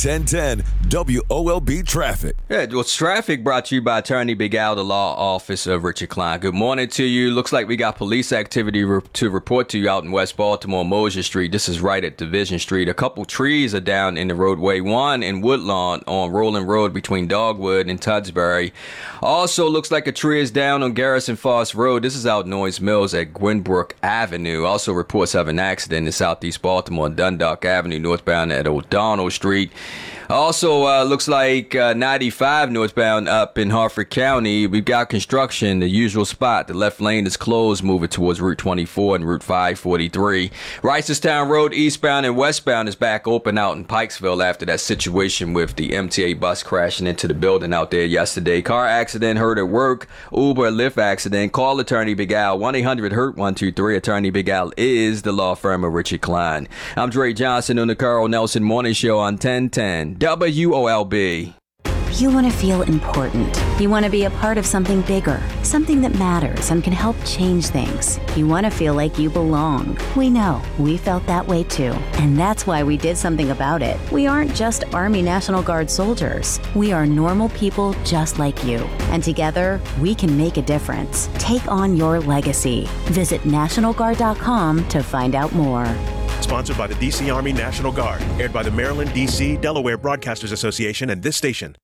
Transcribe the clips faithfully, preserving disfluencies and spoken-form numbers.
ten ten W O L B Traffic. Yeah, well, traffic brought to you by Attorney Big Al, the law office of Richard Klein. Good morning to you. Looks like we got police activity re- to report to you out in West Baltimore, Mosier Street. This is right at Division Street. A couple trees are down in the roadway. One in Woodlawn on Rolling Road between Dogwood and Tudsbury. Also looks like a tree is down on Garrison Foss Road. This is out Noyes Mills at Gwenbrook Avenue. Also reports of an accident in Southeast Baltimore on Dundalk Avenue, northbound at O'Donnell Street. Also, uh, looks like uh, ninety-five northbound up in Harford County. We've got construction, the usual spot. The left lane is closed, moving towards Route twenty-four and Route five forty-three. Reisterstown Road eastbound and westbound is back open out in Pikesville after that situation with the M T A bus crashing into the building out there yesterday. Car accident, hurt at work, Uber, Lyft accident. Call Attorney Big Al, one eight hundred hurt one two three. Attorney Big Al is the law firm of Richard Klein. I'm Dre Johnson on the Carl Nelson Morning Show on ten ten W O L B. You want to feel important. You want to be a part of something bigger, something that matters and can help change things. You want to feel like you belong. We know. We felt that way too. And that's why we did something about it. We aren't just Army National Guard soldiers. We are normal people just like you. And together, we can make a difference. Take on your legacy. Visit National Guard dot com to find out more. Sponsored by the D C Army National Guard. Aired by the Maryland, D C, Delaware Broadcasters Association and this station.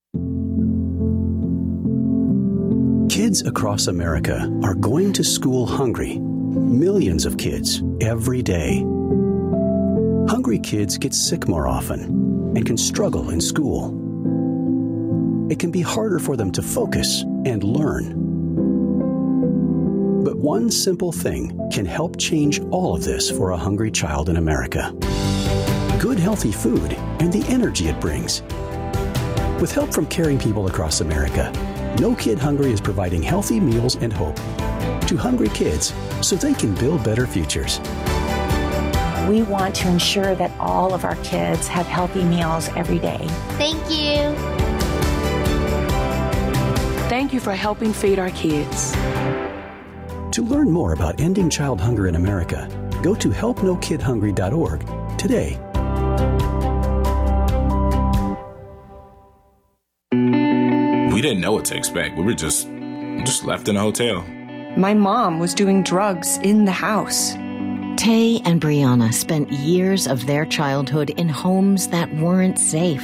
Kids across America are going to school hungry. Millions of kids every day. Hungry kids get sick more often and can struggle in school. It can be harder for them to focus and learn. But one simple thing can help change all of this for a hungry child in America. Good, healthy food and the energy it brings. With help from caring people across America, No Kid Hungry is providing healthy meals and hope to hungry kids so they can build better futures. We want to ensure that all of our kids have healthy meals every day. Thank you. Thank you for helping feed our kids. To learn more about ending child hunger in America, go to help no kid hungry dot org today. We didn't know what to expect. We were just just left in a hotel. My mom was doing drugs in the house. Tay and Brianna spent years of their childhood in homes that weren't safe.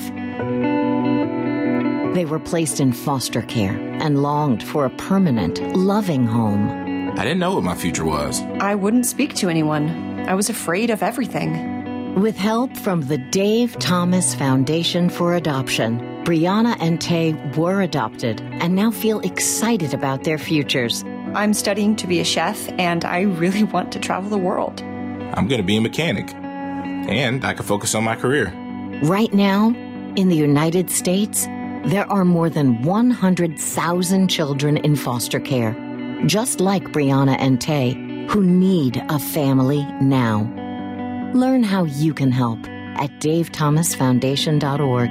They were placed in foster care and longed for a permanent, loving home. I didn't know what my future was. I wouldn't speak to anyone. I was afraid of everything. With help from the Dave Thomas Foundation for Adoption, Brianna and Tay were adopted and now feel excited about their futures. I'm studying to be a chef, and I really want to travel the world. I'm going to be a mechanic, and I can focus on my career. Right now, in the United States, there are more than one hundred thousand children in foster care, just like Brianna and Tay, who need a family now. Learn how you can help at dave thomas foundation dot org.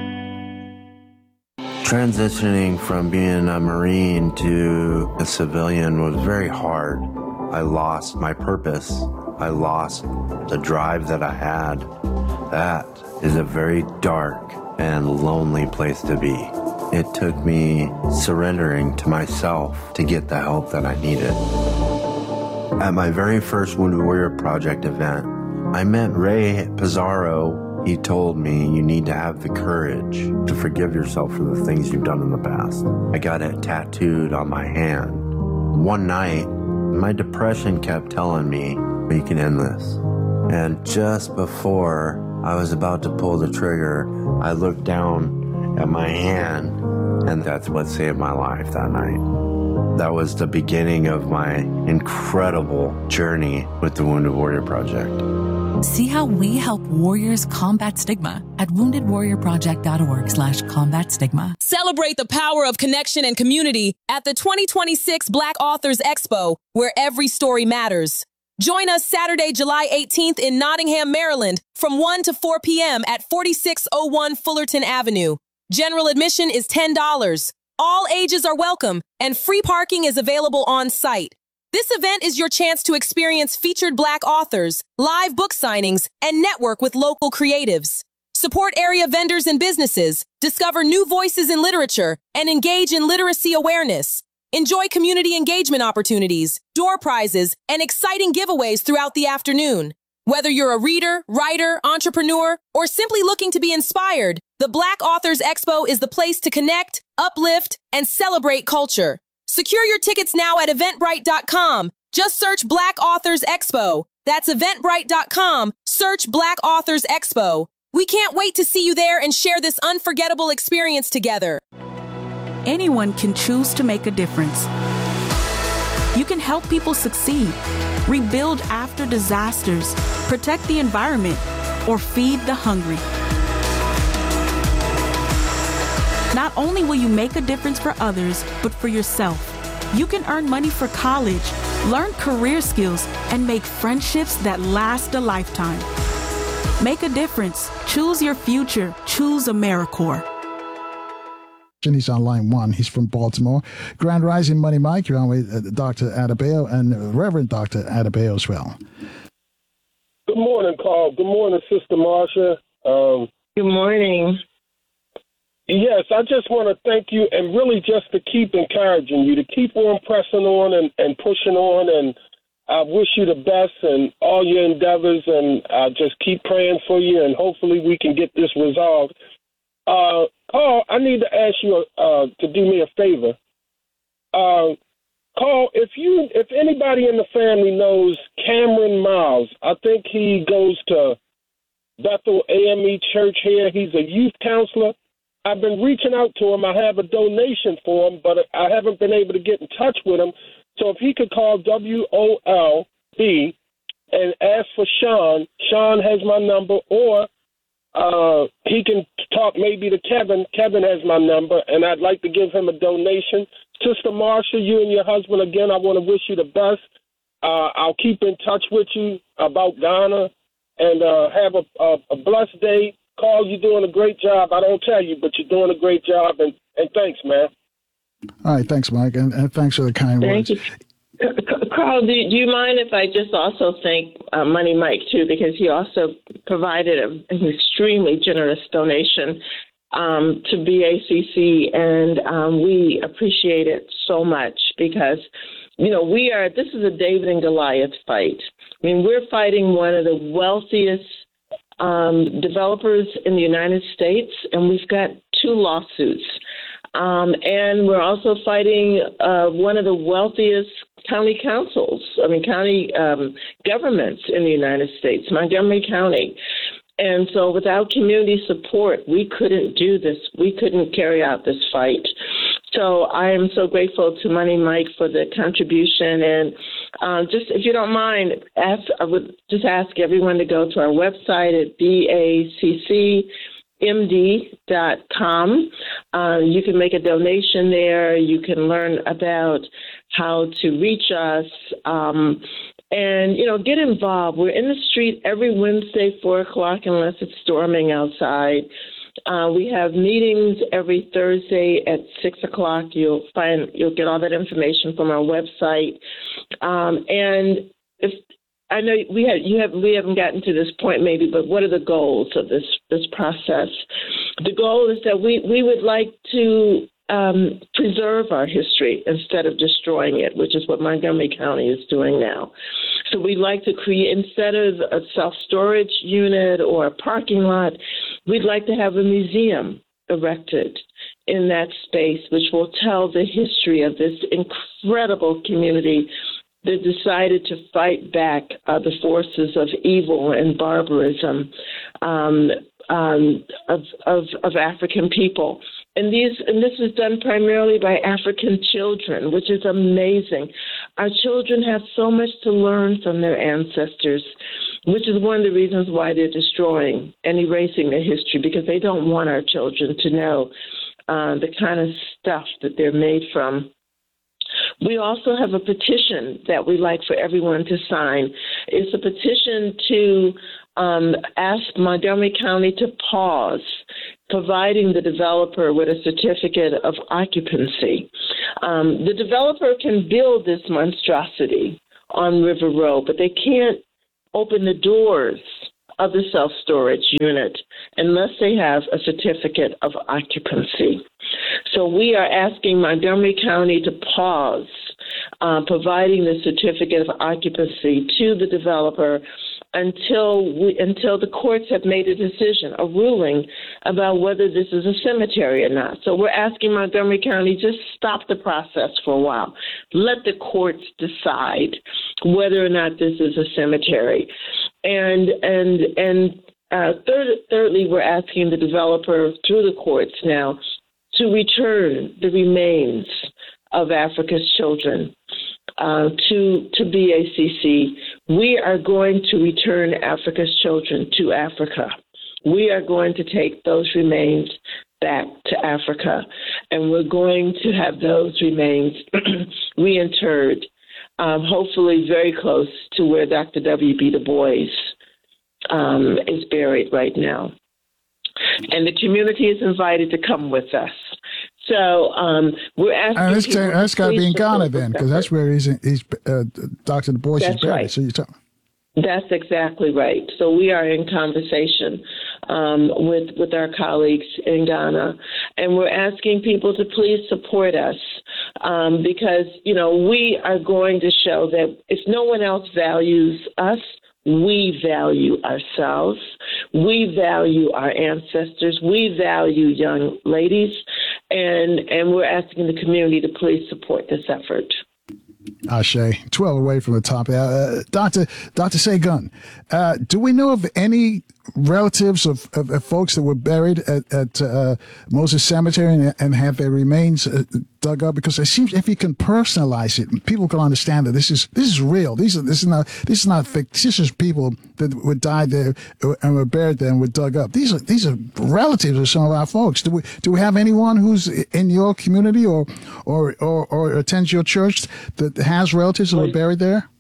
Transitioning from being a Marine to a civilian was very hard. I lost my purpose. I lost the drive that I had. That is a very dark and lonely place to be. It took me surrendering to myself to get the help that I needed. At my very first Wounded Warrior Project event, I met Ray Pizarro. He told me, you need to have the courage to forgive yourself for the things you've done in the past. I got it tattooed on my hand. One night, my depression kept telling me, we can end this. And just before I was about to pull the trigger, I looked down at my hand, and that's what saved my life that night. That was the beginning of my incredible journey with the Wounded Warrior Project. See how we help warriors combat stigma at wounded warrior project dot org slash combat stigma. Celebrate the power of connection and community at the twenty twenty-six Black Authors Expo, where every story matters. Join us Saturday, July eighteenth in Nottingham, Maryland, from one to four p.m. at forty-six oh one Fullerton Avenue. General admission is ten dollars. All ages are welcome, and free parking is available on site. This event is your chance to experience featured Black authors, live book signings, and network with local creatives. Support area vendors and businesses, discover new voices in literature, and engage in literacy awareness. Enjoy community engagement opportunities, door prizes, and exciting giveaways throughout the afternoon. Whether you're a reader, writer, entrepreneur, or simply looking to be inspired, the Black Authors Expo is the place to connect, uplift, and celebrate culture. Secure your tickets now at eventbrite dot com. Just search Black Authors Expo. That's eventbrite dot com. Search Black Authors Expo. We can't wait to see you there and share this unforgettable experience together. Anyone can choose to make a difference. You can help people succeed, rebuild after disasters, protect the environment, or feed the hungry. Not only will you make a difference for others, but for yourself. You can earn money for college, learn career skills, and make friendships that last a lifetime. Make a difference. Choose your future. Choose AmeriCorps. He's on line one. He's from Baltimore. Grand Rising, Money Mike. You're on with uh, Doctor Adebayo and Reverend Doctor Adebayo as well. Good morning, Carl. Good morning, Sister Marsha. Um, Good morning. Yes, I just want to thank you and really just to keep encouraging you, to keep on pressing on and, and pushing on. And I wish you the best in all your endeavors, and I just keep praying for you, and hopefully we can get this resolved. Uh, Carl, I need to ask you uh, to do me a favor. Uh, Carl, if you, if anybody in the family knows Cameron Miles, I think he goes to Bethel A M E Church here. He's a youth counselor. I've been reaching out to him. I have a donation for him, but I haven't been able to get in touch with him. So if he could call W O L B and ask for Sean, Sean has my number, or uh, he can talk maybe to Kevin. Kevin has my number, and I'd like to give him a donation. Sister Marsha, you and your husband, again, I want to wish you the best. Uh, I'll keep in touch with you about Ghana, and uh, have a, a, a blessed day. Carl, you're doing a great job. I don't tell you, but you're doing a great job, and, and thanks, man. All right, thanks, Mike, and, and thanks for the kind Thank words. You. Carl, do, do you mind if I just also thank uh, Money Mike, too, because he also provided a, an extremely generous donation um, to B A C C, and um, we appreciate it so much because, you know, we are, this is a David and Goliath fight. I mean, we're fighting one of the wealthiest um, developers in the United States, and we've got two lawsuits. Um, and we're also fighting uh, one of the wealthiest county councils, I mean, county um, governments in the United States, Montgomery County. And so without community support, we couldn't do this. We couldn't carry out this fight. So I am so grateful to Money Mike for the contribution. And um, just, if you don't mind, ask, I would just ask everyone to go to our website at B A C C M D dot com. Uh, you can make a donation there. You can learn about how to reach us. Um, and, you know, get involved. We're in the street every Wednesday, four o'clock, unless it's storming outside. Uh, we have meetings every Thursday at six o'clock. You'll find, you'll get all that information from our website. Um, and if, I know we have, you have, we haven't gotten to this point maybe, but what are the goals of this, this process? The goal is that we, we would like to um, preserve our history instead of destroying it, which is what Montgomery County is doing now. So we'd like to create, instead of a self-storage unit or a parking lot, we'd like to have a museum erected in that space, which will tell the history of this incredible community that decided to fight back uh, the forces of evil and barbarism um, um, of, of, of African people. And these, and this is done primarily by African children, which is amazing. Our children have so much to learn from their ancestors, which is one of the reasons why they're destroying and erasing their history, because they don't want our children to know uh, the kind of stuff that they're made from. We also have a petition that we'd like for everyone to sign. It's a petition to um, ask Montgomery County to pause providing the developer with a certificate of occupancy. Um, the developer can build this monstrosity on River Road, but they can't open the doors of the self-storage unit unless they have a certificate of occupancy. So we are asking Montgomery County to pause uh, providing the certificate of occupancy to the developer until we, until the courts have made a decision, a ruling about whether this is a cemetery or not. So we're asking Montgomery County, just stop the process for a while. Let the courts decide whether or not this is a cemetery. And and and uh, third, thirdly, we're asking the developer through the courts now to return the remains of Africa's children uh, to to B A C C. We are going to return Africa's children to Africa. We are going to take those remains back to Africa, and we're going to have those remains reinterred, um, hopefully very close to where Doctor W B Du Bois um, is buried right now. And the community is invited to come with us. So um, we're asking. And that's, that's got to be in Ghana then, because that's where he's, he's uh, Doctor Du Bois is buried. Right. So you're talking. That's exactly right. So we are in conversation um, with with our colleagues in Ghana, and we're asking people to please support us um, because you know we are going to show that if no one else values us, we value ourselves. We value our ancestors. We value young ladies, and and we're asking the community to please support this effort. Ashe, twelve away from the top. Uh, Doctor Doctor Segun, uh, do we know of any relatives of, of, of folks that were buried at, at uh, Moses Cemetery and, and have their remains uh, dug up? Because it seems if you can personalize it, people can understand that this is this is real. These are this is not this is not fictitious people that were died there and were buried there and were dug up. These are these are relatives of some of our folks. Do we do we have anyone who's in your community or or or, or attends your church that has relatives that were buried there?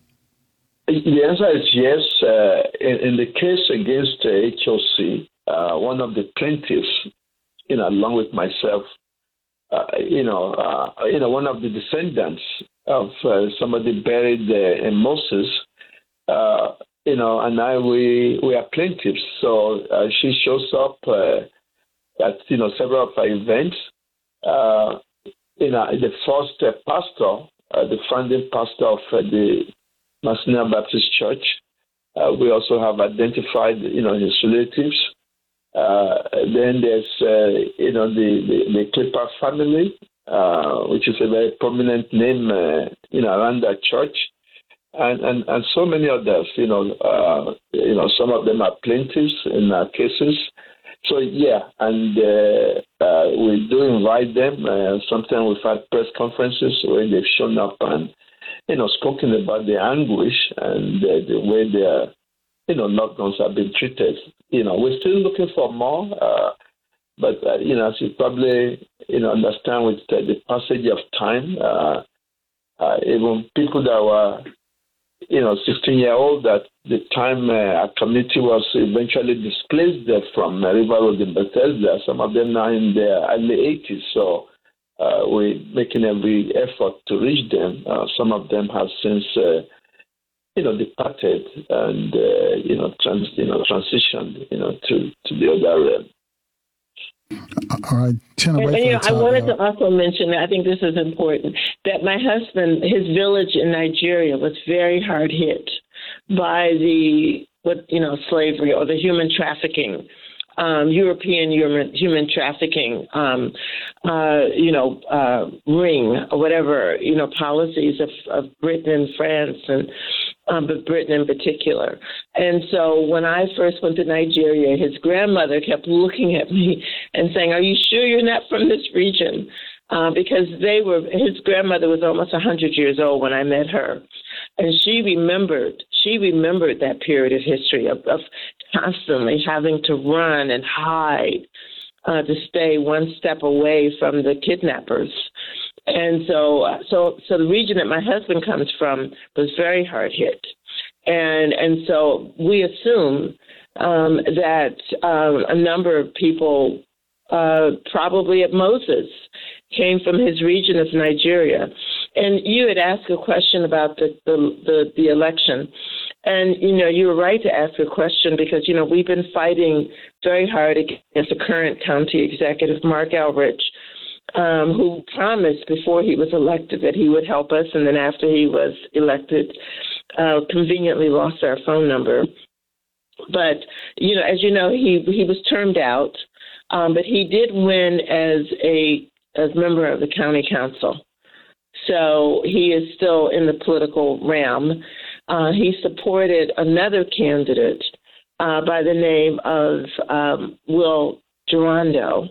The answer is yes. Uh, in, in the case against uh, H O C, uh, one of the plaintiffs, you know, along with myself, uh, you know, uh, you know, one of the descendants of uh, somebody buried uh, in Moses, uh, you know, and I we we are plaintiffs. So uh, she shows up uh, at you know several of our events. Uh, you know, the first uh, pastor, uh, the founding pastor of uh, the Masina Baptist Church. Uh, we also have identified, you know, his relatives. Uh, then there's, uh, you know, the, the, the Clipper family, uh, which is a very prominent name, uh, you know, around that church, and, and, and so many others. You know, uh, you know, some of them are plaintiffs in our cases. So yeah, and uh, uh, we do invite them. Uh, sometimes we've had press conferences where they've shown up and, you know, spoken about the anguish and uh, the way their, you know, loved ones have been treated. You know, we're still looking for more, uh, but, uh, you know, as you probably, you know, understand with uh, the passage of time, uh, uh, even people that were, you know, sixteen-year-old at the time uh, our community was eventually displaced uh, from uh, River Road in Bethesda, some of them now in their early eighties, so Uh, we're making every effort to reach them. Uh, some of them have since, uh, you know, departed and, uh, you know, trans, you know, transitioned, you know, to, to the other realm. All right, ten away and, from you know, the top. I wanted to also mention, I think this is important, that my husband, his village in Nigeria was very hard hit by the, what you know, slavery or the human trafficking. Um, European human, human trafficking, um, uh, you know, uh, ring or whatever, you know, policies of, of Britain and France, and um, but Britain in particular. And so when I first went to Nigeria, his grandmother kept looking at me and saying, "Are you sure you're not from this region?" Uh, because they were, his grandmother was almost one hundred years old when I met her. And she remembered, she remembered that period of history of, of constantly having to run and hide uh, to stay one step away from the kidnappers. And so, so, so the region that my husband comes from was very hard hit. And, and so we assume um, that um, a number of people, uh, probably at Moses, came from his region of Nigeria. And you had asked a question about the, the, the, the election. And, you know, you were right to ask a question because, you know, we've been fighting very hard against the current county executive, Mark Elrich, um, who promised before he was elected that he would help us. And then after he was elected, uh, conveniently lost our phone number. But, you know, as you know, he he was termed out, um, but he did win as a as member of the county council. So he is still in the political realm. Uh, he supported another candidate uh, by the name of um, Will Durando,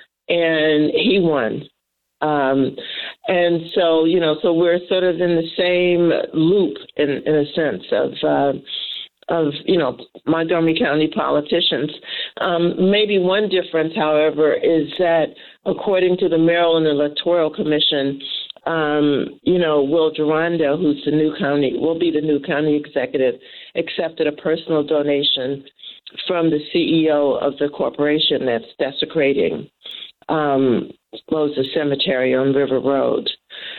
and he won. Um, and so, you know, so we're sort of in the same loop in, in a sense of, uh, of, you know, Montgomery County politicians. Um, maybe one difference, however, is that according to the Maryland Electoral Commission, um, you know, Will Durando, who's the new county, will be the new county executive, accepted a personal donation from the C E O of the corporation that's desecrating um, Moses Cemetery on River Road.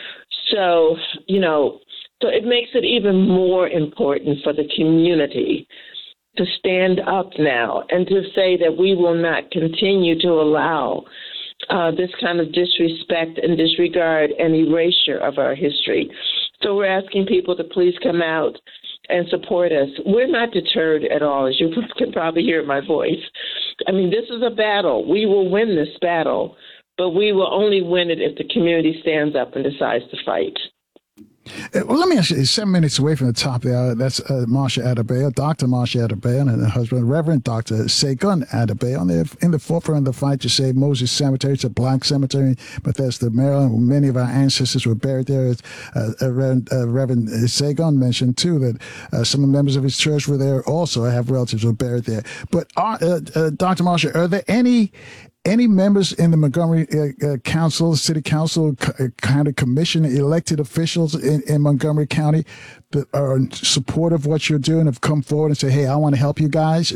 So, you know, so it makes it even more important for the community to stand up now and to say that we will not continue to allow uh, this kind of disrespect and disregard and erasure of our history. So we're asking people to please come out and support us. We're not deterred at all, as you can probably hear in my voice. I mean, this is a battle. We will win this battle, but we will only win it if the community stands up and decides to fight. Well, let me ask you, seven minutes away from the top there, that's uh, Marsha Adebayo, Doctor Marsha Adebayo, and her husband, Reverend Doctor Segun Adebayo, and they're in the forefront of the fight to save Moses Cemetery. It's a black cemetery in Bethesda, Maryland. Many of our ancestors were buried there. As, uh, Reverend, uh, Reverend Segun mentioned, too, that uh, some of the members of his church were there also, have relatives who were buried there. But are, uh, uh, Doctor Marsha, are there any Any members in the Montgomery uh, uh, Council, City Council, uh, kind of commission, elected officials in, in Montgomery County that are supportive of what you're doing, have come forward and say, hey, I want to help you guys?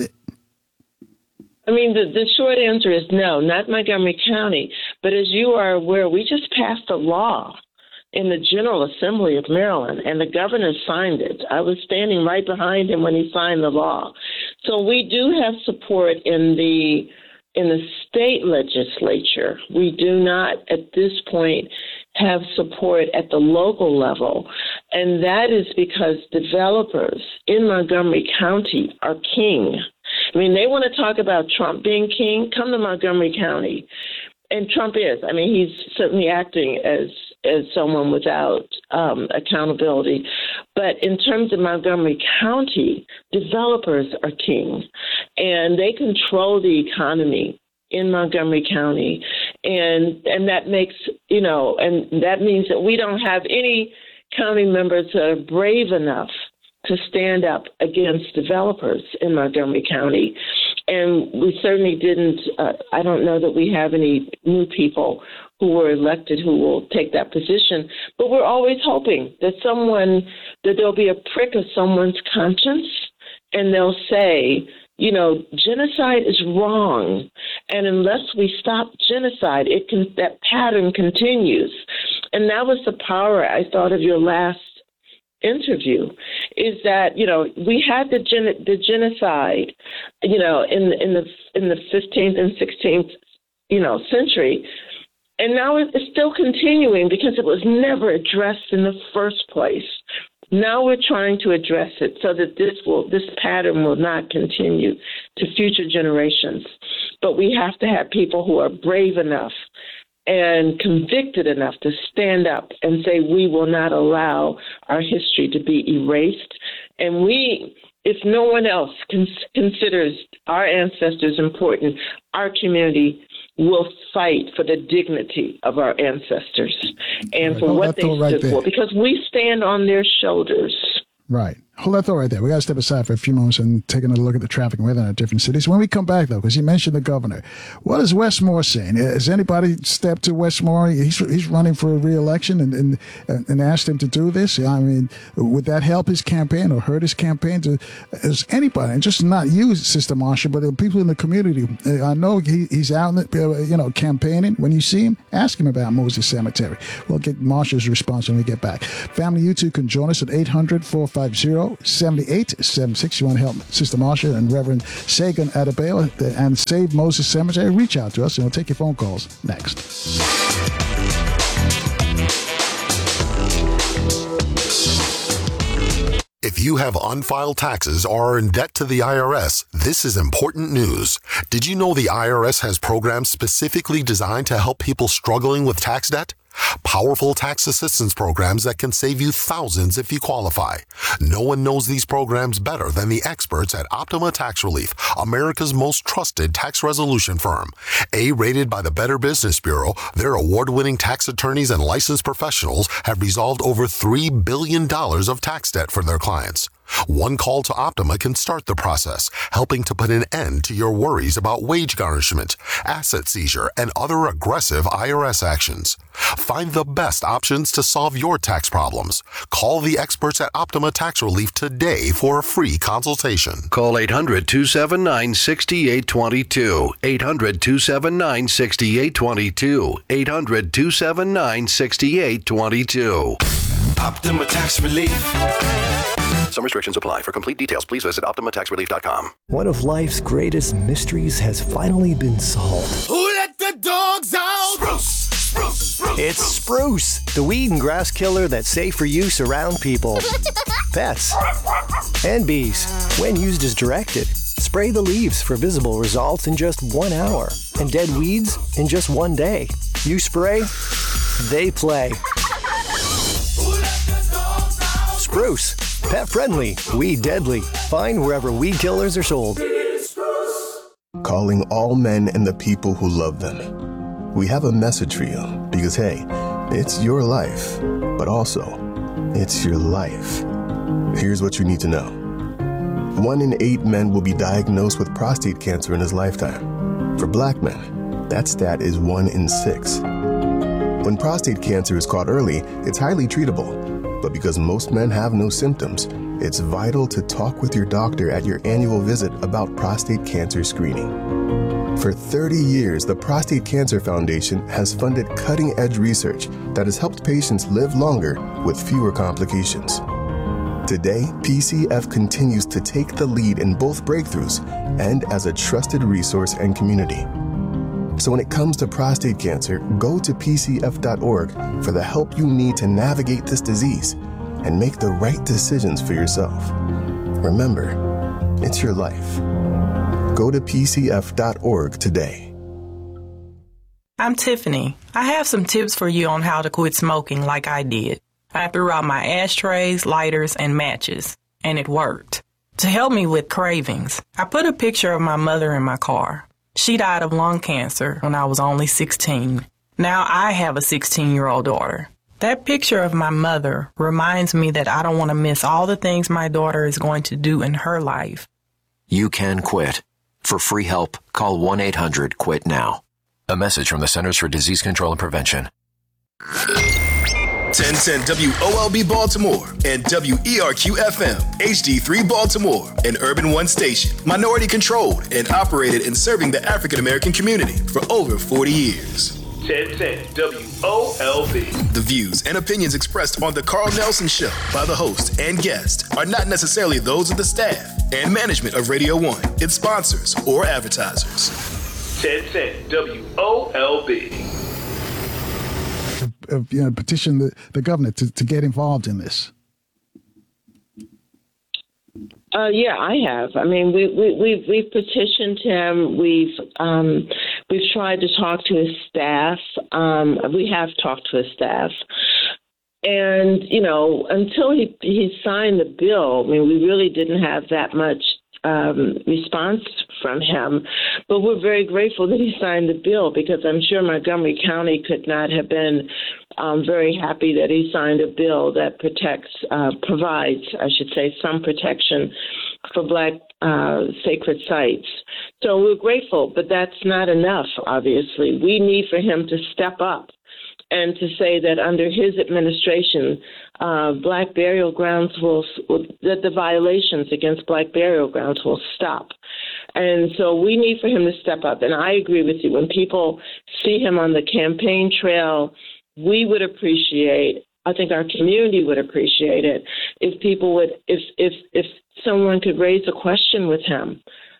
I mean, the, the short answer is no, not Montgomery County. But as you are aware, we just passed a law in the General Assembly of Maryland, and the governor signed it. I was standing right behind him when he signed the law. So we do have support in the In the state legislature. We do not, at this point, have support at the local level. And that is because developers in Montgomery County are king. I mean, they want to talk about Trump being king. Come to Montgomery County. And Trump is. I mean, he's certainly acting as as someone without um, accountability. But in terms of Montgomery County, developers are king, and they control the economy in Montgomery County. And and that makes, you know, and that means that we don't have any county members that are brave enough to stand up against developers in Montgomery County. And we certainly didn't, uh, I don't know that we have any new people who were elected who will take that position, but we're always hoping that someone, that there'll be a prick of someone's conscience and they'll say, you know, genocide is wrong. And unless we stop genocide, it can, that pattern continues. And that was the power, I thought, of your last interview, is that, you know, we had the gen- the genocide, you know, in in the in the fifteenth and sixteenth, you know, century, and now it's still continuing because it was never addressed in the first place. Now we're trying to address it so that this will this pattern will not continue to future generations. But we have to have people who are brave enough and convicted enough to stand up and say we will not allow our history to be erased. And we, if no one else cons- considers our ancestors important, our community will fight for the dignity of our ancestors and right. for Hold what they stood right for, because we stand on their shoulders. Right. Hold that thought right there. We got to step aside for a few moments and take another look at the traffic and weather in our different cities. When we come back, though, because you mentioned the governor, what is Westmore saying? Has anybody stepped to Westmore? He's he's running for a re-election and, and and asked him to do this. I mean, would that help his campaign or hurt his campaign? To, is anybody, and just not you, Sister Marsha, but the people in the community? I know he, he's out, you know, campaigning. When you see him, ask him about Moses Cemetery. We'll get Marsha's response when we get back. Family, you too can join us at eight hundred, four five zero, zero, seven eight seven six. You want to help Sister Marsha and Reverend Sagan Adebayo and Save Moses Cemetery? Reach out to us and we'll take your phone calls next. If you have unfiled taxes or are in debt to the I R S, this is important news. Did you know the I R S has programs specifically designed to help people struggling with tax debt? Powerful tax assistance programs that can save you thousands if you qualify. No one knows these programs better than the experts at Optima Tax Relief, America's most trusted tax resolution firm. A-rated by the Better Business Bureau, their award-winning tax attorneys and licensed professionals have resolved over three billion dollars of tax debt for their clients. One call to Optima can start the process, helping to put an end to your worries about wage garnishment, asset seizure, and other aggressive I R S actions. Find the best options to solve your tax problems. Call the experts at Optima Tax Relief today for a free consultation. Call eight hundred, two seven nine, six eight two two. eight hundred, two seven nine, six eight two two. eight hundred, two seven nine, six eight two two. Optima Tax Relief. Some restrictions apply. For complete details, please visit optima tax relief dot com. One of life's greatest mysteries has finally been solved. Who let the dogs out? Spruce, spruce, spruce. It's Spruce, the weed and grass killer that's safe for use around people, pets, and bees. When used as directed, spray the leaves for visible results in just one hour and dead weeds in just one day. You spray, they play. Spruce. Pet friendly, weed deadly. Find wherever weed killers are sold. Calling all men and the people who love them. We have a message for you because, hey, it's your life, but also, it's your life. Here's what you need to know. One in eight men will be diagnosed with prostate cancer in his lifetime. For black men, that stat is one in six. When prostate cancer is caught early, it's highly treatable. But because most men have no symptoms, it's vital to talk with your doctor at your annual visit about prostate cancer screening. For thirty years, the Prostate Cancer Foundation has funded cutting-edge research that has helped patients live longer with fewer complications. Today, P C F continues to take the lead in both breakthroughs and as a trusted resource and community. So when it comes to prostate cancer, go to P C F dot org for the help you need to navigate this disease and make the right decisions for yourself. Remember, it's your life. Go to P C F dot org today. I'm Tiffany. I have some tips for you on how to quit smoking like I did. I threw out my ashtrays, lighters, and matches, and it worked. To help me with cravings, I put a picture of my mother in my car. She died of lung cancer when I was only sixteen. Now I have a sixteen-year-old daughter. That picture of my mother reminds me that I don't want to miss all the things my daughter is going to do in her life. You can quit. For free help, call one eight hundred quit now. A message from the Centers for Disease Control and Prevention. ten ten W O L B Baltimore and W E R Q F M, H D three Baltimore, an Urban One station, minority controlled and operated in serving the African American community for over forty years. ten ten W O L B. The views and opinions expressed on The Carl Nelson Show by the host and guest are not necessarily those of the staff and management of Radio One, its sponsors, or advertisers. ten ten W O L B. Of, you know, petition the, the governor to, to get involved in this? Uh, yeah, I have. I mean, we, we, we've, we've petitioned him. We've um, we've tried to talk to his staff. Um, we have talked to his staff. And, you know, until he, he signed the bill, I mean, we really didn't have that much um, response from him. But we're very grateful that he signed the bill because I'm sure Montgomery County could not have been um, very happy that he signed a bill that protects, uh, provides, I should say, some protection for Black uh, sacred sites. So we're grateful, but that's not enough, obviously. We need for him to step up and to say that under his administration, uh, Black burial grounds will, that the violations against Black burial grounds will stop. And so we need for him to step up. And I agree with you. When people see him on the campaign trail, we would appreciate I think our community would appreciate it if people would, if if if someone could raise a question with him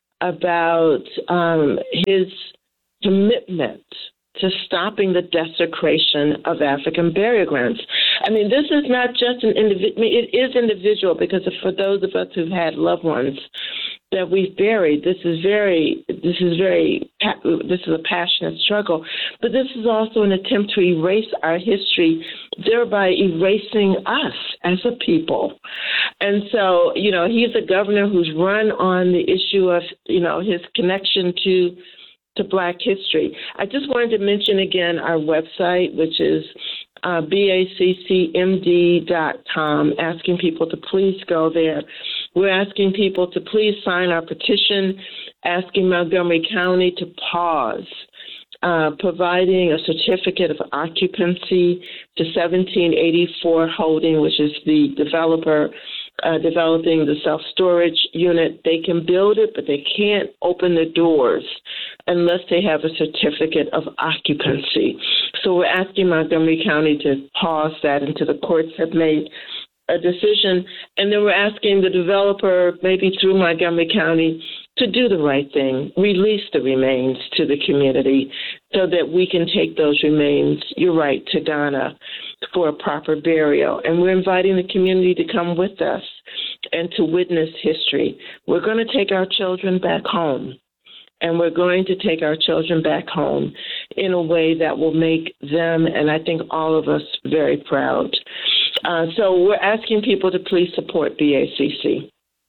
about um, his commitment to stopping the desecration of African burial grounds. I mean, this is not just an individual. I mean, it is individual because for those of us who've had loved ones that we've buried, this is very, this is very, this is a passionate struggle. But this is also an attempt to erase our history, thereby erasing us as a people. And so, you know, he's a governor who's run on the issue of, you know, his connection to to Black history. I just wanted to mention again our website, which is uh, B A C C M D dot com, asking people to please go there. We're asking people to please sign our petition, asking Montgomery County to pause uh, providing a certificate of occupancy to seventeen eighty-four Holding, which is the developer Uh, developing the self-storage unit. They can build it, but they can't open the doors unless they have a certificate of occupancy. So we're asking Montgomery County to pause that until the courts have made a decision. And then we're asking the developer, maybe through Montgomery County, to do the right thing, release the remains to the community so that we can take those remains, you're right, to Ghana for a proper burial. And we're inviting the community to come with us and to witness history. We're going to take our children back home, and we're going to take our children back home in a way that will make them, and I think all of us, very proud. Uh, so we're asking people to please support B A C C.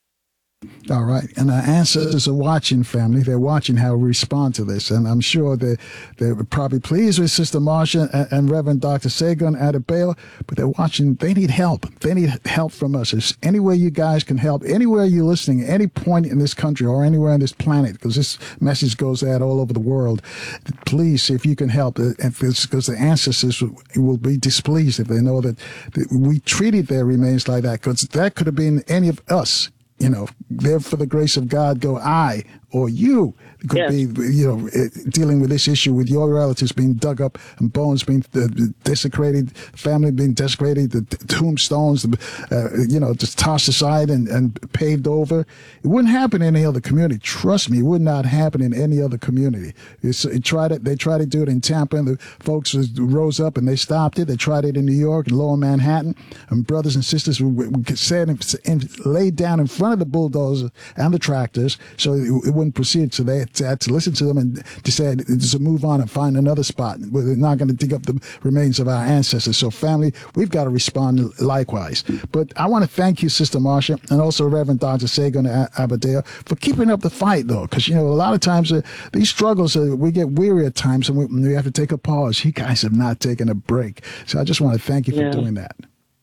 All right. And our ancestors are watching, family. They're watching how we respond to this. And I'm sure they, they're probably pleased with Sister Marsha and, and Reverend Doctor Segun Adebayo, but they're watching. They need help. They need help from us. There's any way you guys can help, anywhere you're listening, any point in this country or anywhere on this planet, because this message goes out all over the world. Please, see if you can help, because the ancestors will be displeased if they know that, that we treated their remains like that, because that could have been any of us. You know, there for the grace of God go I or you. Could yes. be, you know, dealing with this issue with your relatives being dug up and bones being uh, desecrated, family being desecrated, the tombstones, uh, you know, just tossed aside and, and paved over. It wouldn't happen in any other community. Trust me, it would not happen in any other community. It's, it tried it, they tried to do it in Tampa, and the folks rose up and they stopped it. They tried it in New York and Lower Manhattan, and brothers and sisters sat and, and laid down in front of the bulldozers and the tractors so it, it wouldn't proceed. So they had to listen to them and decide to move on and find another spot. We're not going to dig up the remains of our ancestors. So, family, we've got to respond likewise. But I want to thank you, Sister Marsha, and also Reverend Doctor Segun Adebayo for keeping up the fight, though, because, you know, a lot of times uh, these struggles, uh, we get weary at times and we, we have to take a pause. You guys have not taken a break. So I just want to thank you for yeah. doing that.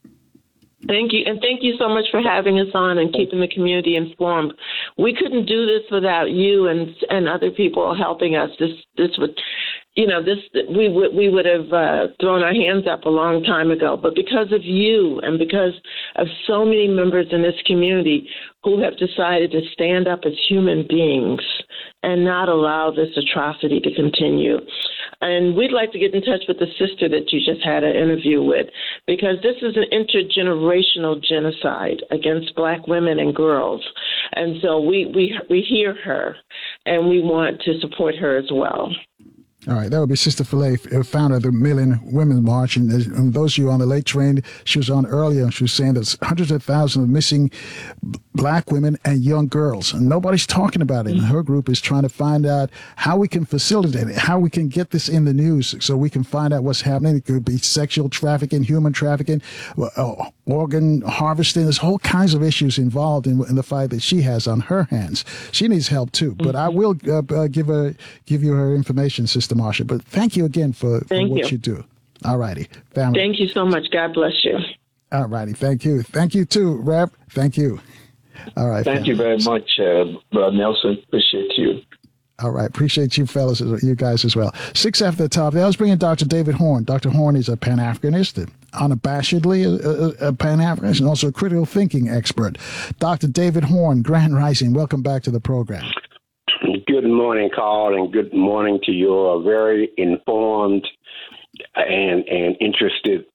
Thank you. And thank you so much for having us on and keeping the community informed. We couldn't do this without you and and other people helping us. This this would, you know, this we would we would have uh, thrown our hands up a long time ago. But because of you and because of so many members in this community who have decided to stand up as human beings and not allow this atrocity to continue. And we'd like to get in touch with the sister that you just had an interview with, because this is an intergenerational genocide against Black women and girls. And so we, we, we hear her, and we want to support her as well. All right, that would be Sister Philae, founder of the Million Women March. And, and those of you on the late train, she was on earlier. She was saying there's hundreds of thousands of missing Black women and young girls. And nobody's talking about it. And her group is trying to find out how we can facilitate it, how we can get this in the news so we can find out what's happening. It could be sexual trafficking, human trafficking, uh, organ harvesting. There's all kinds of issues involved in, in the fight that she has on her hands. She needs help, too. But I will uh, uh, give her give you her information, Sister Marsha. But thank you again for, for what you. you do. All righty, family. Thank you so much. God bless you. All righty. Thank you. Thank you, too, Rev. Thank you. All right. Thank family. you very much, uh, Brother Nelson. Appreciate you. All right. Appreciate you fellas, you guys as well. Six after the top. I was bringing Doctor David Horn. Doctor Horn is a Pan-Africanist, unabashedly a, a, a Pan-Africanist, and also a critical thinking expert. Doctor David Horn, Grand Rising. Welcome back to the program. Good morning, Carl, and good morning to your very informed and and interested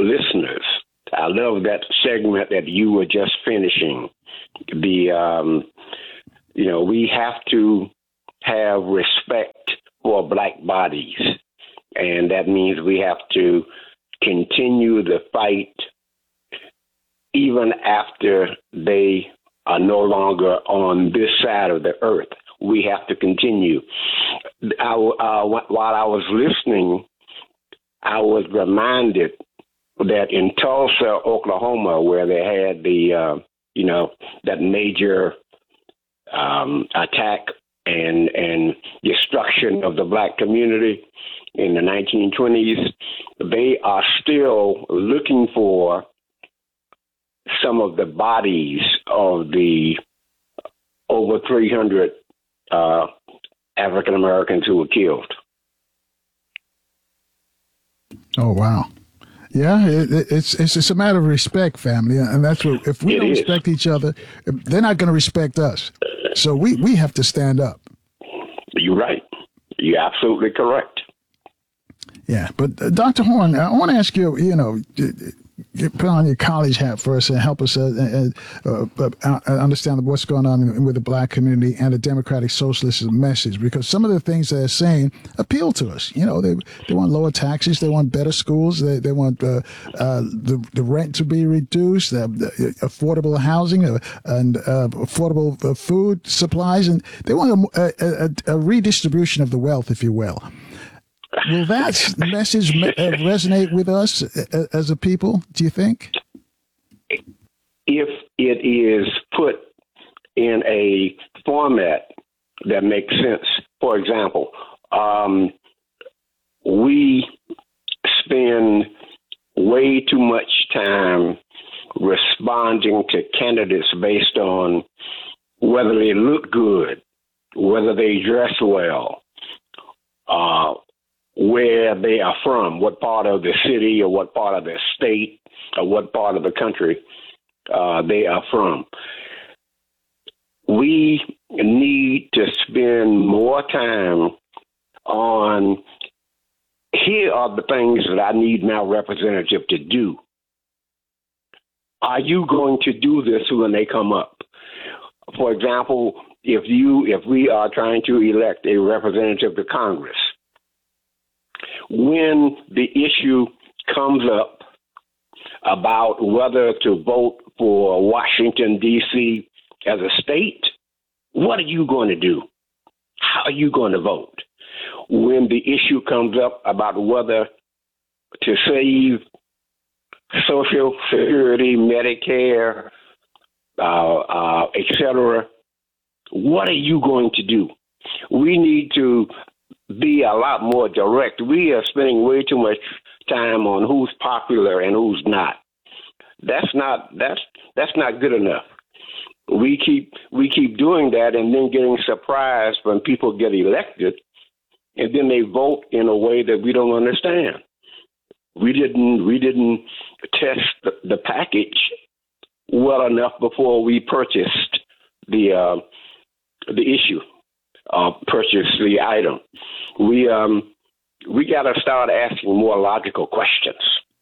listeners. I love that segment that you were just finishing. The, um, you know, we have to have respect for black bodies. And that means we have to continue the fight even after they are no longer on this side of the earth. We have to continue. I, uh, while I was listening, I was reminded that in Tulsa, Oklahoma, where they had the, uh, you know, that major um, attack and and destruction of the black community in the nineteen twenties, they are still looking for some of the bodies of the over three hundred uh, African Americans who were killed. Oh, wow. Yeah, it, it's, it's it's a matter of respect, family, and that's what. If we It don't is. respect each other, they're not going to respect us. So we, we have to stand up. You're right. You're absolutely correct. Yeah, but uh, Doctor Horn, I want to ask you. You know, get, put on your college hat first and help us uh, uh, uh, uh, understand what's going on with the black community and the Democratic Socialist message. Because some of the things they're saying appeal to us. You know, they they want lower taxes, they want better schools, they they want uh, uh, the the rent to be reduced, uh, affordable housing, uh, and uh, affordable uh, food supplies, and they want a, a, a redistribution of the wealth, if you will. Will that message uh, resonate with us as a people, do you think? If it is put in a format that makes sense. For example, um, we spend way too much time responding to candidates based on whether they look good, whether they dress well, uh, where they are from, what part of the city or what part of the state or what part of the country uh, they are from. We need to spend more time on, here are the things that I need my representative to do. Are you going to do this when they come up? For example, if you if we are trying to elect a representative to Congress, when the issue comes up about whether to vote for Washington, D C as a state, what are you going to do? How are you going to vote? When the issue comes up about whether to save Social Security, Medicare, uh, uh, et cetera, what are you going to do? We need to be a lot more direct. We are spending way too much time on who's popular and who's not. That's not that's that's not good enough. We keep we keep doing that and then getting surprised when people get elected, and then they vote in a way that we don't understand. We didn't we didn't test the, the package well enough before we purchased the uh, the issue. Uh, purchase the item. We um we got to start asking more logical questions.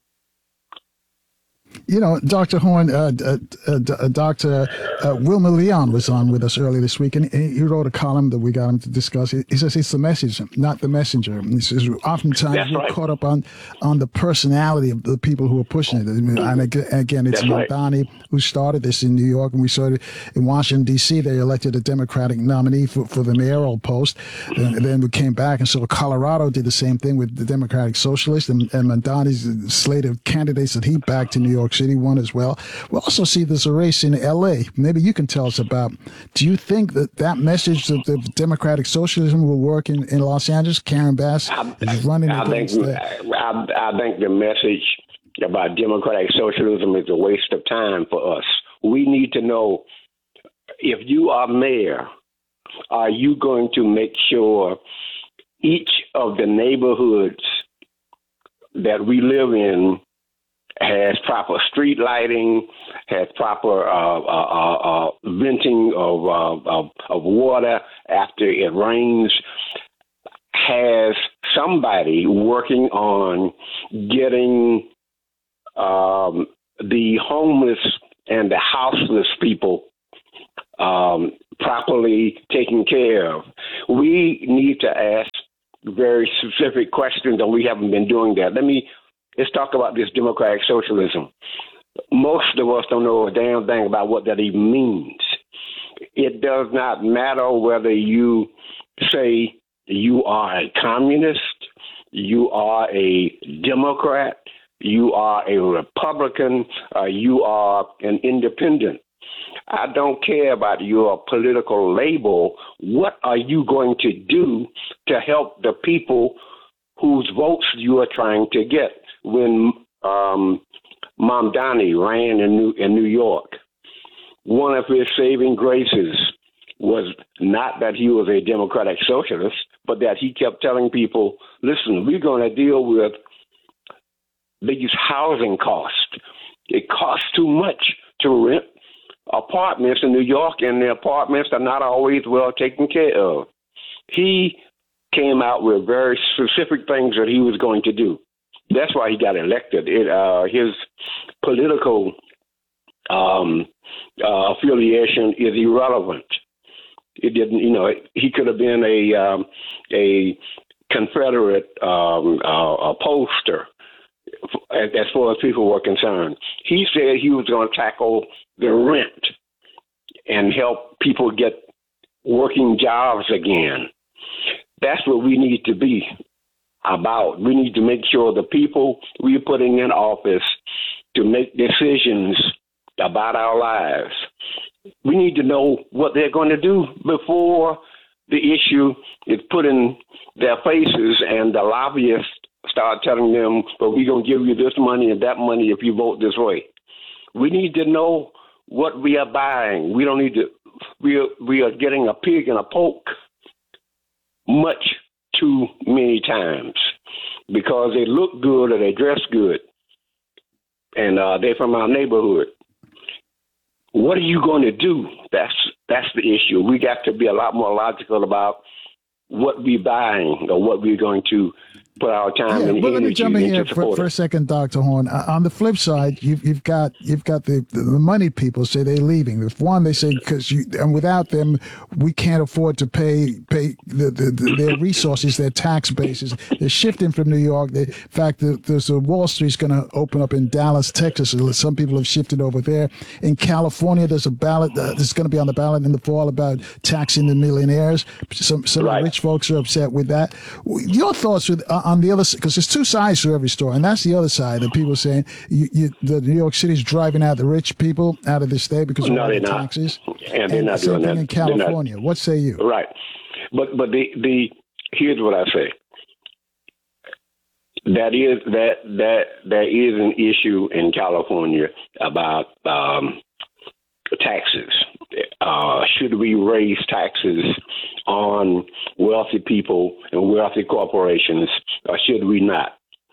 You know, Doctor Horn, uh, uh, uh, Doctor Uh, Wilmer Leon was on with us earlier this week, and he wrote a column that we got him to discuss. He says it's the message, not the messenger. He says oftentimes That's we're right. caught up on on the personality of the people who are pushing it. And ag- again, it's That's right. Mamdani who started this in New York, and we saw it in Washington, D C. They elected a Democratic nominee for, for the mayoral post. And then we came back, and so Colorado did the same thing with the Democratic Socialist, and, and Mamdani's slate of candidates that he backed in New York City won as well. We also see there's a race in L A. Maybe you can tell us about. Do you think that that message of the Democratic Socialism will work in, in Los Angeles? Karen Bass is running I think against that. I, I think the message about democratic socialism is a waste of time for us. We need to know, if you are mayor, are you going to make sure each of the neighborhoods that we live in has proper street lighting, has proper uh, uh, uh, venting of, uh, of of water after it rains, has somebody working on getting um, the homeless and the houseless people um, properly taken care of. We need to ask very specific questions, and we haven't been doing that. Let me let's talk about this democratic socialism. Most of us don't know a damn thing about what that even means. It does not matter whether you say you are a communist, you are a Democrat, you are a Republican, uh, you are an independent. I don't care about your political label. What are you going to do to help the people whose votes you are trying to get? When um, Mamdani ran in New, in New York, one of his saving graces was not that he was a democratic socialist, but that he kept telling people, listen, we're going to deal with these housing costs. It costs too much to rent apartments in New York, and the apartments are not always well taken care of. He came out with very specific things that he was going to do. That's why he got elected. It, uh, his political um, uh, affiliation is irrelevant. It didn't, you know, he could have been a um, a Confederate um, uh, a pollster as, as far as people were concerned. He said he was going to tackle the rent and help people get working jobs again. That's what we need to be about. We need to make sure the people we're putting in office to make decisions about our lives, we need to know what they're going to do before the issue is put in their faces and the lobbyists start telling them, well, we're going to give you this money and that money if you vote this way. We need to know what we are buying. We don't need to, we are, we are getting a pig in a poke much too many times because they look good or they dress good and uh, they're from our neighborhood. What are you going to do? That's that's the issue. We got to be a lot more logical about what we're buying or what we're going to put our time yeah, and but energy let me jump in here for, for a it. second, Doctor Horn. Uh, on the flip side, you've you've got you've got the, the, the money people say they're leaving. If one, they say because you and without them, we can't afford to pay pay the, the, the, their resources, their tax bases. They're shifting from New York. They, in fact, the, there's a Wall Street's going to open up in Dallas, Texas. Some people have shifted over there. In California, there's a ballot uh, that's going to be on the ballot in the fall about taxing the millionaires. Some some right. rich folks are upset with that. Your thoughts with uh, on the other, because there's two sides to every story, and that's the other side of people saying you, you, the New York City's driving out the rich people out of the state because of no, all the not. taxes. And they're and not the same doing thing that. in California. What say you? Right, but but the the here's what I say. That is that that there is an issue in California about um, taxes. Uh, should we raise taxes on wealthy people and wealthy corporations, or should we not?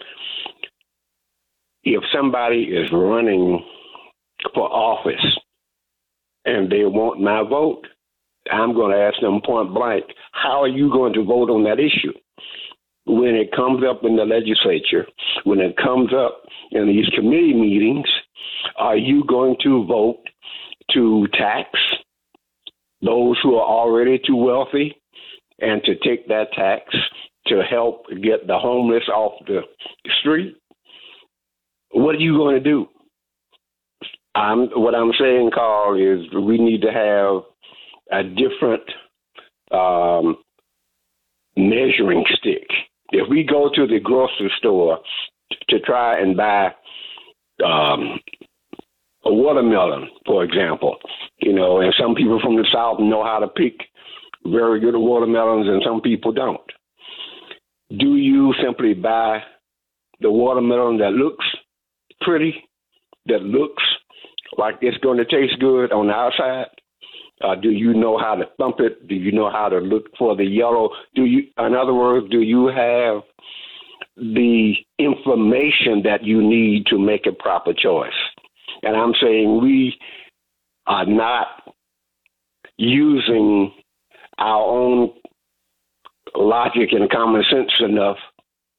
If somebody is running for office and they want my vote, I'm going to ask them point blank, how are you going to vote on that issue? When it comes up in the legislature, when it comes up in these committee meetings, are you going to vote to tax those who are already too wealthy and to take that tax to help get the homeless off the street? What are you going to do? I'm, what I'm saying, Carl, is we need to have a different um, measuring stick. If we go to the grocery store to try and buy um, a watermelon, for example, you know, and some people from the South know how to pick very good watermelons and some people don't. Do you simply buy the watermelon that looks pretty, that looks like it's going to taste good on the outside? Uh, do you know how to thump it? Do you know how to look for the yellow? Do you, in other words, do you have the information that you need to make a proper choice? And I'm saying we are not using our own logic and common sense enough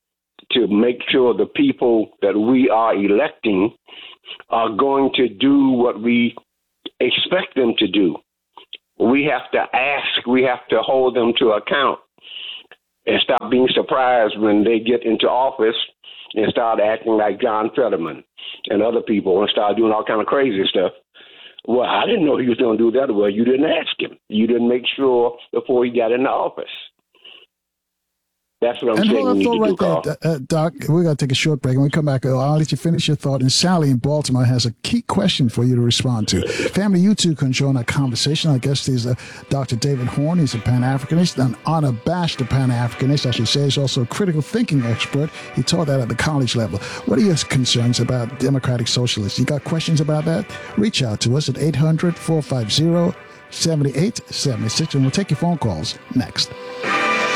to make sure the people that we are electing are going to do what we expect them to do. We have to ask, we have to hold them to account and stop being surprised when they get into office and start acting like John Fetterman and other people and start doing all kind of crazy stuff. Well, I didn't know he was going to do that. Well, you didn't ask him. You didn't make sure before he got into office. That's what I'm and saying. hold we on, need right to do, there, uh, Doc. We're going to take a short break. When we come back, I'll let you finish your thought. And Sally in Baltimore has a key question for you to respond to. Family, you two can join our conversation. Our guest is uh, Doctor David Horn. He's a Pan-Africanist, an unabashed Pan-Africanist, I should say. He's also a critical thinking expert. He taught that at the college level. What are your concerns about democratic socialists? You got questions about that? Reach out to us at eight hundred, four five zero, seven eight seven six, and we'll take your phone calls next.